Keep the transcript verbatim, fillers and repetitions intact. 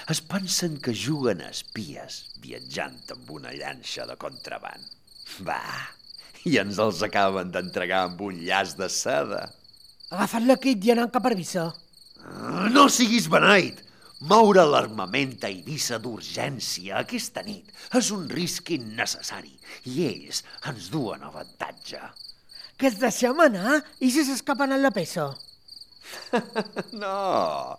Es pensen que juguen a espies viatjant amb una llanxa de contraban. Va, i ens els acaben d'entregar amb un llaç de seda. Agafant l'equip i anant cap a Eivissa. No siguis beneit! Moure l'armament a Eivissa d'urgència aquesta nit és un risc innecessari i ells ens duen avantatge. Que els deixem anar i si s'escapen en la peça. No,